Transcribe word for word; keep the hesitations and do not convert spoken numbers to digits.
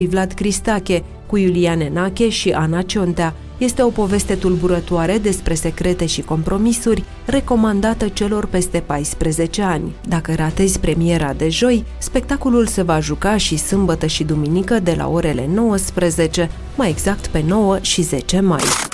Vlad Cristache, cu Iulian Enache și Ana Ciontea. Este o poveste tulburătoare despre secrete și compromisuri, recomandată celor peste paisprezece ani. Dacă ratezi premiera de joi, spectacolul se va juca și sâmbătă și duminică de la orele nouăsprezece, mai exact pe nouă și zece mai.